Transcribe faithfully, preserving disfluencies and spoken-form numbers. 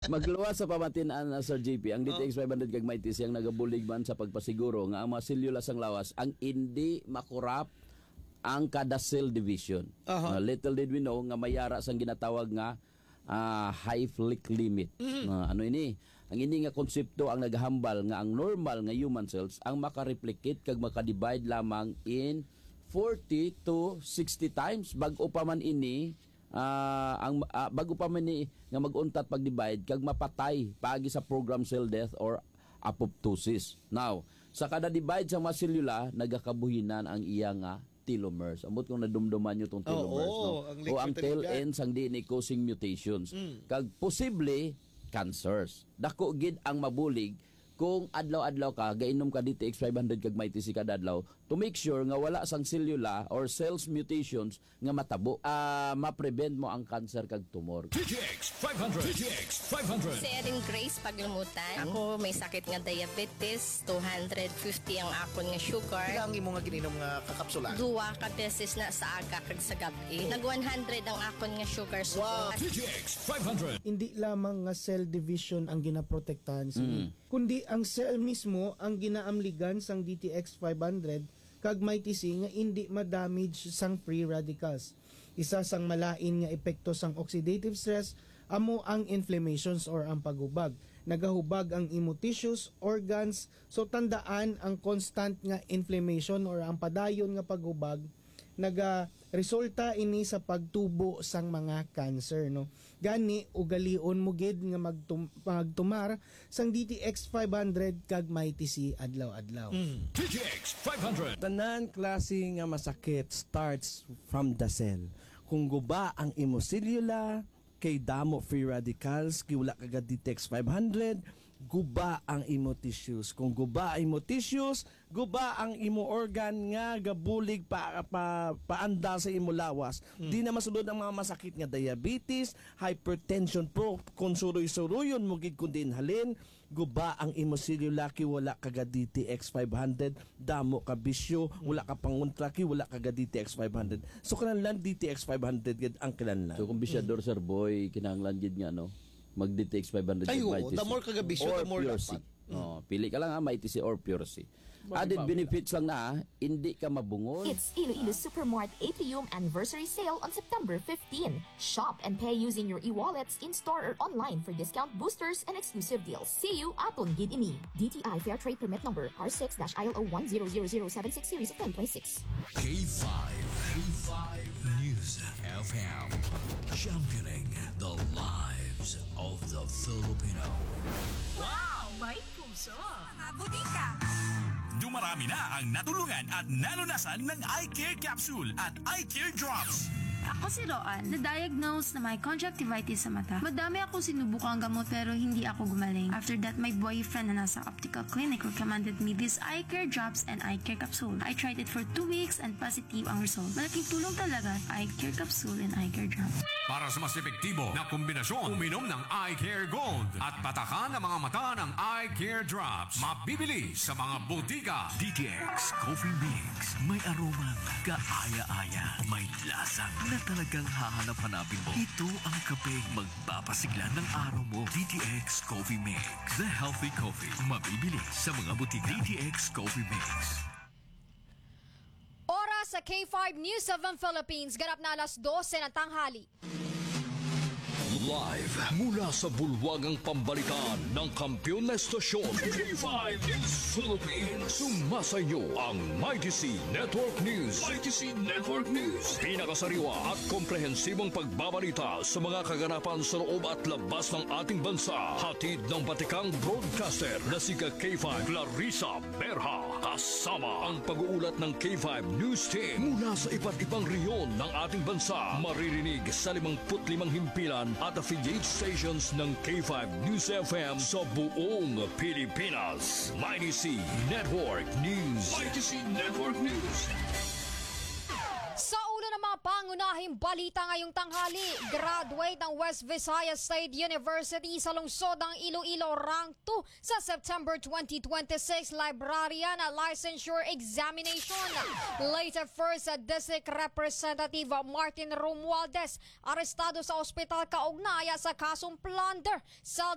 Magluwas sa pamatin-an na Sir J P, ang D T X five hundred kag Mighty siyang nagabulig man sa pagpasiguro nga ang mga selula sang lawas ang hindi makurap ang kada cell division. Uh-huh. Uh, little did we know nga mayara sang ginatawag nga uh, high flick limit. Mm-hmm. Uh, ano ini? Ang ini nga konsepto ang naghambal nga ang normal nga human cells ang makareplicate kag makadivide lamang in forty to sixty times bag-o pa man ini uh, ang uh, bago pa man ni nga mag-untat pag-divide kag mapatay paagi sa program cell death or apoptosis. Now, sa kada divide sa mga selula nagakabuhinan ang iya nga telomeres. Amot kung nadumduman nyo itong telomeres. Oh, no? oh, ang o ang tail liquid ends ang D N A causing mutations. Mm. Kag posible cancers. Dako gid ang mabulig kung adlaw-adlaw ka gainom ka D T X five hundred kag Mighty C kada adlaw to make sure nga wala sang selula or cells mutations nga matabo. Uh, ma-prevent mo ang cancer kag tumor. D T X five hundred. D T X five hundred. Si Erin Grace Paglumutan. Ako may sakit nga diabetes, two hundred fifty ang akon nga sugar. Pila ang imo nga ginom nga kakapsula? Duwa ka beses na sa aga kag sa gabi. Nag one hundred ang akon nga sugar. So Wow. D T X five hundred. Hindi lamang nga cell division ang ginaprotektahan sa Mm. kundi ang cell mismo ang ginaamligan sang D T X five hundred kag Mighty C nga hindi ma-damage sang free radicals. Isa sang malain nga epekto sang oxidative stress amo ang inflammations or ang pagubag. Nagahubag ang imo tissues, organs, so tandaan ang constant nga inflammation or ang padayon nga pagubag naga resulta ini sa pagtubo sang mga cancer, no. Gani ugalion mo gid nga magtum- magtumar sang D T X five hundred kag Mighty C adlaw-adlaw. Mm. D T X five hundred. Tanan klase nga masakit starts from the cell. Kung guba ang imo selula, kay damo free radicals, kay wala kagad D T X five hundred, guba ang imo tissues. Kung guba ang imo tissues, guba ang imo organ nga gabulig pa, pa paanda sa imo lawas. Hmm. Di na masulod ang mga masakit nga diabetes, hypertension pro, kung suroy-suroyon mo gid kundi inhalin, guba ang imo selula kay wala kagad D T X five hundred, damo ka bisyo, wala ka panguntra kay wala kagad D T X five hundred. So kanang D T X five hundred gid ang kinahanglan. So kung bisyador Sir Boy, kinahanglan gid nga no mag D T X five hundred Ay, kag oo, Mighty the C. more kagabisyo, Or the more Pure dapat. C. Oh, pili ka lang ha, Mighty C or Pure C. Added benefits lang na ha, hindi ka mabungol. It's Iloilo Supermart Atrium Anniversary Sale on September fifteenth. Shop and pay using your e-wallets in-store or online for discount boosters and exclusive deals. See you aton gid ini. D T I Fair Trade Permit Number R six I L O one zero zero zero seven six Series of twenty twenty-six. K five. K five News F M. Championing the lives of the Filipino. Wow! May puso! Mabuti ka! Dumarami na ang natulungan at nalunasan ng eye care capsule at eye care drops. Ako si Roan, na-diagnose na may conjunctivitis sa mata. Madami ako sinubukang gamot pero hindi ako gumaling. After that, my boyfriend na nasa optical clinic recommended me this eye care drops and eye care capsule. I tried it for two weeks and positive ang result. Malaking tulong talaga eye care capsule and eye care drops. Para sa mas epektibo na kombinasyon, uminom ng Eye Care Gold at patakan ang mga mata ng Eye Care Drops. Mabibili sa mga botika. D T X Coffee Mix. May aroma kaaya-aya. May lasang na talagang hahanap-hanapin mo. Ito ang kapeng magpapasigla ng araw mo. D T X Coffee Mix. The healthy coffee. Mabibili sa mga botika. D T X Coffee Mix. Oras sa K five News seven Philippines. Ganap na alas dose ng tanghali. Live mula sa bulwagang pambalikan ng kampiyon na estasyon K five News Philippines. Sumasayo ang Mighty C Network News. Mighty C Network News. Pinakasariwa at komprehensibong pagbabalita sa mga kaganapan sa loob at labas ng ating bansa. Hatid ng batikang broadcaster na si K five Clarissa Berha. Kasama ang pag-uulat ng K five News Team mula sa iba't ibang rehiyon ng ating bansa. Maririnig sa limangput limang himpilan at affiliate stations ng K five News F M sa buong Pilipinas. Mighty C Network News. Mighty C Network News. Sa ulo ng mga pangunahing balita ngayong tanghali, graduate ng West Visayas State University sa lungsod ng Iloilo rank two sa September twenty twenty-six librarian at licensure examination. Later first District Representative Martin Romualdez arestado sa ospital kaugnaya sa kasong plunder. Sa